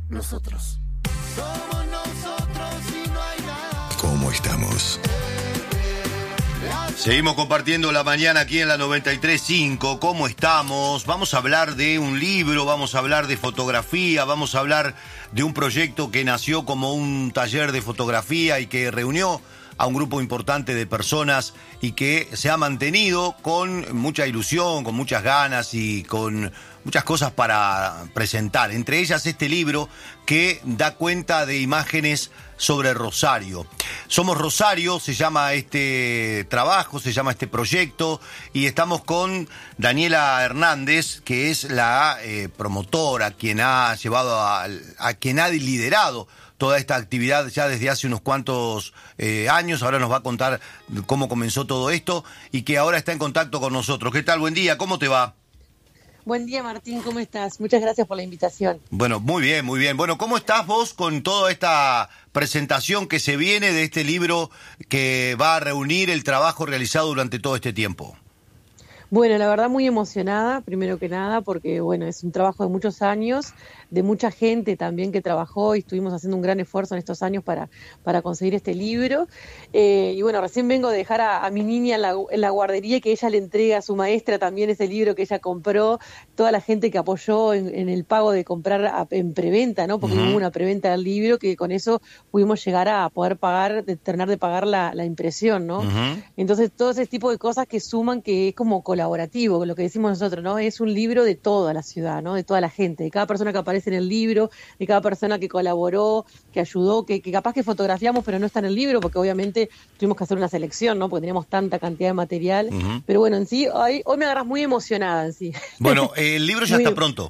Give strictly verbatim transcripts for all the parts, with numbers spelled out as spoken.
nosotros. Somos nosotros y no hay nada. ¿Cómo estamos? Seguimos compartiendo la mañana aquí en la noventa y tres punto cinco. ¿Cómo estamos? Vamos a hablar de un libro, vamos a hablar de fotografía, vamos a hablar de un proyecto que nació como un taller de fotografía y que reunió a un grupo importante de personas y que se ha mantenido con mucha ilusión, con muchas ganas y con muchas cosas para presentar. Entre ellas este libro que da cuenta de imágenes sobre Rosario. Somos Rosario, se llama este trabajo, se llama este proyecto, y estamos con Daniela Hernández, que es la eh, promotora, quien ha llevado a, a quien ha liderado toda esta actividad ya desde hace unos cuantos eh, años. Ahora nos va a contar cómo comenzó todo esto y que ahora está en contacto con nosotros. ¿Qué tal? Buen día, ¿cómo te va? Buen día, Martín, ¿cómo estás? Muchas gracias por la invitación. Bueno, muy bien, muy bien. Bueno, ¿cómo estás vos con toda esta presentación que se viene de este libro que va a reunir el trabajo realizado durante todo este tiempo? Bueno, la verdad muy emocionada, primero que nada, porque bueno, es un trabajo de muchos años, de mucha gente también que trabajó y estuvimos haciendo un gran esfuerzo en estos años para, para conseguir este libro. Eh, y bueno, recién vengo de dejar a, a mi niña en la, en la guardería, que ella le entrega a su maestra también ese libro que ella compró, toda la gente que apoyó en, en el pago de comprar a, en preventa, ¿no? Porque uh-huh. hubo una preventa del libro que con eso pudimos llegar a poder pagar, de, terminar de pagar la, la impresión, ¿no? Uh-huh. Entonces todo ese tipo de cosas que suman, que es como colaborativo, lo que decimos nosotros, ¿no? Es un libro de toda la ciudad, ¿no? De toda la gente, de cada persona que aparece en el libro, de cada persona que colaboró, que ayudó, que, que capaz que fotografiamos pero no está en el libro, porque obviamente tuvimos que hacer una selección, ¿no? Porque teníamos tanta cantidad de material, uh-huh. pero bueno, en sí, hoy, hoy me agarras muy emocionada en sí. Bueno, el libro ya muy... está pronto.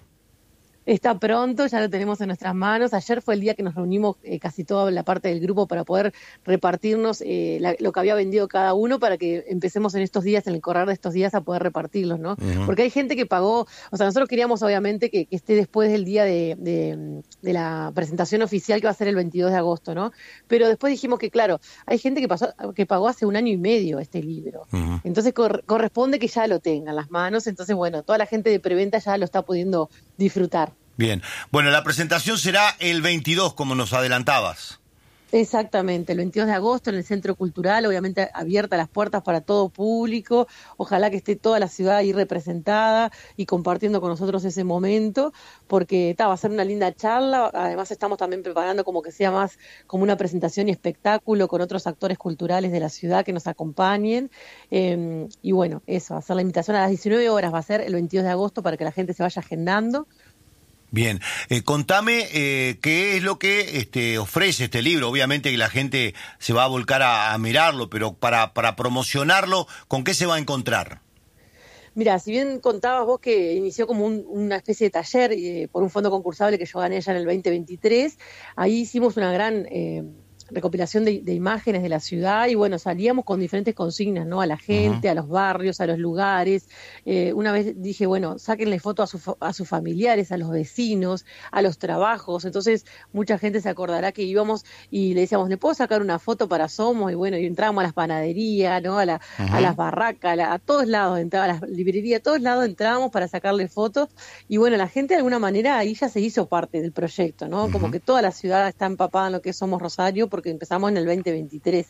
Está pronto, ya lo tenemos en nuestras manos. Ayer fue el día que nos reunimos eh, casi toda la parte del grupo para poder repartirnos eh, la, lo que había vendido cada uno, para que empecemos en estos días, en el correr de estos días, a poder repartirlos, ¿no? Uh-huh. Porque hay gente que pagó, o sea, nosotros queríamos obviamente que, que esté después del día de, de, de la presentación oficial, que va a ser el veintidós de agosto, ¿no? Pero después dijimos que, claro, hay gente que, pasó, que pagó hace un año y medio este libro. Uh-huh. Entonces cor- corresponde que ya lo tengan en las manos. Entonces, bueno, toda la gente de preventa ya lo está pudiendo disfrutar. Bien. Bueno, la presentación será el veintidós, como nos adelantabas. Exactamente, el veintidós de agosto en el Centro Cultural, obviamente abierta las puertas para todo público. Ojalá que esté toda la ciudad ahí representada y compartiendo con nosotros ese momento, porque ta, va a ser una linda charla. Además estamos también preparando como que sea más como una presentación y espectáculo con otros actores culturales de la ciudad que nos acompañen. Eh, y bueno, eso, va a ser la invitación a las diecinueve horas, va a ser el veintidós de agosto, para que la gente se vaya agendando. Bien, eh, contame eh, qué es lo que este, ofrece este libro. Obviamente que la gente se va a volcar a, a mirarlo, pero para, para promocionarlo, ¿con qué se va a encontrar? Mira, si bien contabas vos que inició como un, una especie de taller eh, por un fondo concursable que yo gané ya en el veinte veintitrés, ahí hicimos una gran... Eh, recopilación de, de imágenes de la ciudad, y bueno, salíamos con diferentes consignas, ¿no? A la gente, uh-huh. a los barrios, a los lugares. Eh, una vez dije, bueno, sáquenle foto a, su, a sus familiares, a los vecinos, a los trabajos. Entonces mucha gente se acordará que íbamos y le decíamos, ¿le puedo sacar una foto para Somos? Y bueno, y entrábamos a las panaderías, ¿no? A, la, uh-huh. a las barracas, a, la, a todos lados, entraba, a las librerías, a todos lados entrábamos para sacarle fotos. Y bueno, la gente de alguna manera ahí ya se hizo parte del proyecto, ¿no? Uh-huh. Como que toda la ciudad está empapada en lo que es Somos Rosario, porque empezamos en el veinte veintitrés.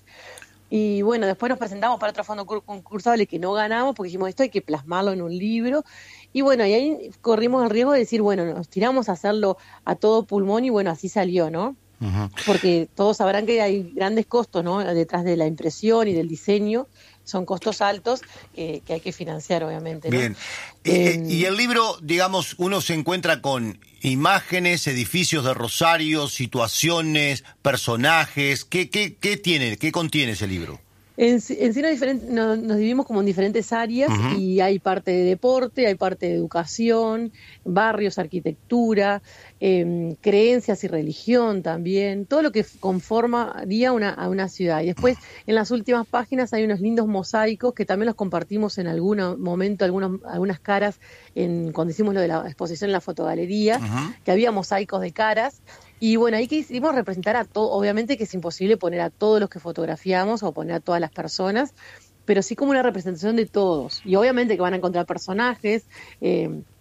Y bueno, después nos presentamos para otro fondo concursable que no ganamos, porque dijimos, esto hay que plasmarlo en un libro. Y bueno, y ahí corrimos el riesgo de decir, bueno, nos tiramos a hacerlo a todo pulmón, y bueno, así salió, ¿no? Uh-huh. Porque todos sabrán que hay grandes costos, ¿no? Detrás de la impresión y del diseño. Son costos altos que, que hay que financiar, obviamente, ¿no? Bien. Eh, eh, y el libro, digamos, uno se encuentra con imágenes, edificios de Rosario, situaciones, personajes. ¿Qué, qué, qué tiene, qué contiene ese libro? En, en sí nos, diferente, nos, nos dividimos como en diferentes áreas, uh-huh. y hay parte de deporte, hay parte de educación, barrios, arquitectura, eh, creencias y religión también, todo lo que conformaría una, a una ciudad. Y después, en las últimas páginas hay unos lindos mosaicos que también los compartimos en algún momento, algunos, algunas caras, en, cuando hicimos lo de la exposición en la fotogalería, uh-huh. que había mosaicos de caras. Y bueno, ahí quisimos representar a todo, obviamente que es imposible poner a todos los que fotografiamos o poner a todas las personas, pero sí como una representación de todos. Y obviamente que van a encontrar personajes, eh,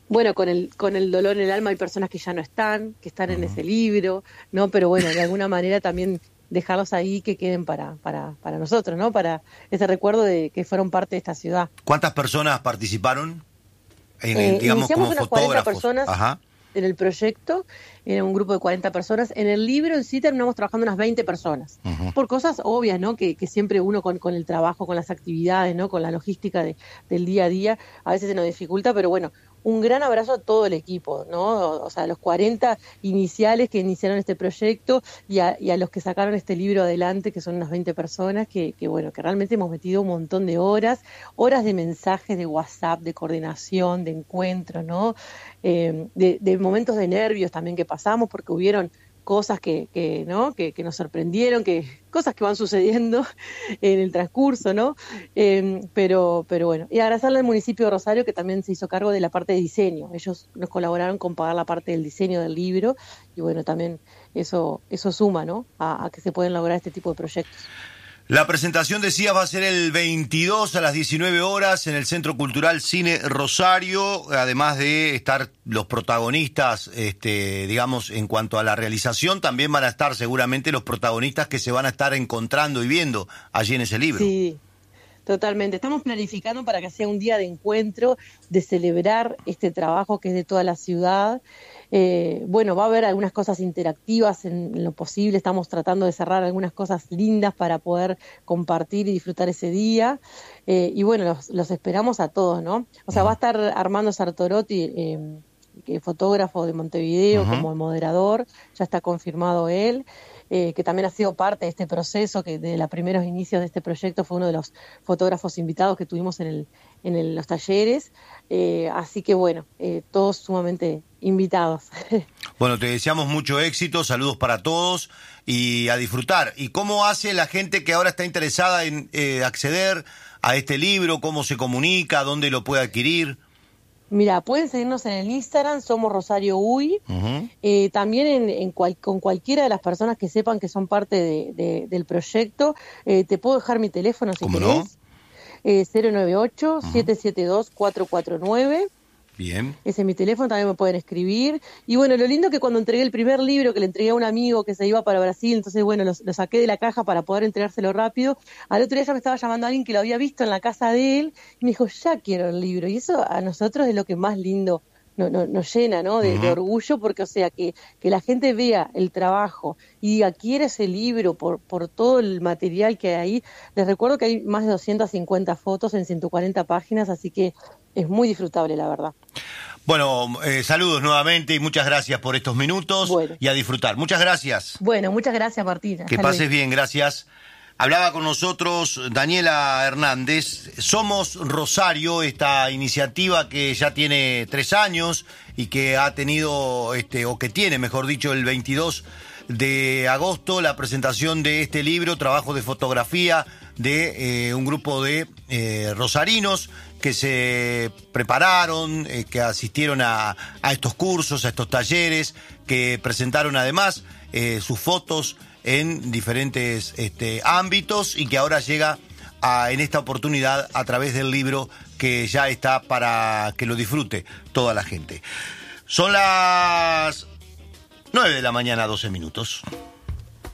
Bueno, con el, con el dolor en el alma hay personas que ya no están, que están uh-huh. en ese libro, ¿no? Pero bueno, de alguna manera también dejarlos ahí que queden para, para, para nosotros, ¿no? Para ese recuerdo de que fueron parte de esta ciudad. ¿Cuántas personas participaron? En, eh, digamos, iniciamos como unas fotógrafos. cuarenta personas Ajá. en el proyecto, era un grupo de cuarenta personas. En el libro en sí terminamos trabajando unas veinte personas, uh-huh. por cosas obvias, ¿no? Que, que siempre uno con, con el trabajo, con las actividades, ¿no? Con la logística de, del día a día, a veces se nos dificulta, pero bueno, un gran abrazo a todo el equipo, ¿no? O sea, a los cuarenta iniciales que iniciaron este proyecto y a, y a los que sacaron este libro adelante, que son unas veinte personas, que, que bueno, que realmente hemos metido un montón de horas, horas de mensajes, de WhatsApp, de coordinación, de encuentro, ¿no? Eh, de, de momentos de nervios también que pasamos, porque hubieron cosas que, que ¿no? Que, que nos sorprendieron, que cosas que van sucediendo en el transcurso, ¿no? Eh, pero, pero bueno, y agradecerle al municipio de Rosario, que también se hizo cargo de la parte de diseño. Ellos nos colaboraron con pagar la parte del diseño del libro, y bueno, también eso, eso suma, ¿no? A, a que se pueden lograr este tipo de proyectos. La presentación, decías, va a ser el veintidós a las diecinueve horas en el Centro Cultural Cine Rosario, además de estar los protagonistas, este, digamos, en cuanto a la realización, también van a estar seguramente los protagonistas que se van a estar encontrando y viendo allí en ese libro. Sí, totalmente. Estamos planificando para que sea un día de encuentro, de celebrar este trabajo que es de toda la ciudad. Eh, bueno, va a haber algunas cosas interactivas en, en lo posible, estamos tratando de cerrar algunas cosas lindas para poder compartir y disfrutar ese día, eh, y bueno, los, los esperamos a todos, ¿no? O sea, va a estar Armando Sartorotti, eh, que es fotógrafo de Montevideo, uh-huh. como moderador, ya está confirmado él, eh, que también ha sido parte de este proceso, que de los primeros inicios de este proyecto fue uno de los fotógrafos invitados que tuvimos en, el, en el, los talleres, eh, así que bueno, eh, todos sumamente invitados. Bueno, te deseamos mucho éxito, saludos para todos y a disfrutar. ¿Y cómo hace la gente que ahora está interesada en eh, acceder a este libro? ¿Cómo se comunica? ¿Dónde lo puede adquirir? Mira, pueden seguirnos en el Instagram, somos Rosario U I, uh-huh. eh, también en, en cual, con cualquiera de las personas que sepan que son parte de, de, del proyecto. Eh, te puedo dejar mi teléfono si ¿Cómo querés, no? eh, cero nueve ocho, siete siete dos, cuatro cuatro nueve. Bien. Ese es mi teléfono, también me pueden escribir. Y bueno, lo lindo que cuando entregué el primer libro, que le entregué a un amigo que se iba para Brasil, entonces bueno, lo, lo saqué de la caja para poder entregárselo rápido. Al otro día ya me estaba llamando alguien que lo había visto en la casa de él y me dijo, ya quiero el libro. Y eso a nosotros es lo que más lindo no, no, nos llena, ¿no? De, uh-huh. de orgullo, porque o sea, que, que la gente vea el trabajo y diga, quiere ese libro por, por todo el material que hay ahí. Les recuerdo que hay más de doscientas cincuenta fotos en ciento cuarenta páginas, así que es muy disfrutable, la verdad. Bueno, eh, saludos nuevamente y muchas gracias por estos minutos, bueno. Y a disfrutar. Muchas gracias. Bueno, muchas gracias, Martina. Que pases bien, gracias. Hablaba con nosotros Daniela Hernández. Somos Rosario, esta iniciativa que ya tiene tres años y que ha tenido, este, o que tiene, mejor dicho, el veintidós de agosto, la presentación de este libro, trabajo de fotografía de eh, un grupo de eh, rosarinos que se prepararon, eh, que asistieron a, a estos cursos, a estos talleres, que presentaron además eh, sus fotos en diferentes este, ámbitos y que ahora llega a, en esta oportunidad a través del libro que ya está para que lo disfrute toda la gente. Son las nueve de la mañana, doce minutos.